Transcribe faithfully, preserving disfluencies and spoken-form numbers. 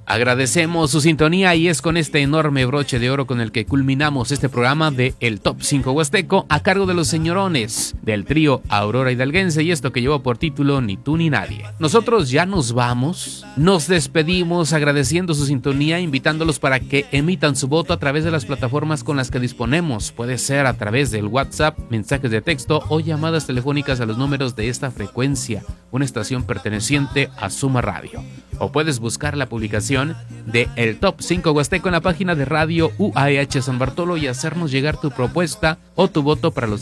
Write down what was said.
Agradecemos su sintonía y es con este enorme broche de oro con el que culminamos este programa de El Top cinco Huasteco a cargo de los señorones del trío Aurora Hidalguense y esto que llevó por título Ni tú ni nadie. Nosotros ya nos vamos, nos despedimos agradeciendo su sintonía, invitándolos para que emitan su voto a través de las plataformas con las que disponemos. Puede ser a través del WhatsApp, mensajes de texto o llamadas telefónicas a los números de esta frecuencia, una estación perteneciente a Suma Radio. O puedes buscar la publicación de El Top cinco Huasteco en la página de Radio U A H San Bartolo y hacernos llegar tu propuesta o tu voto para los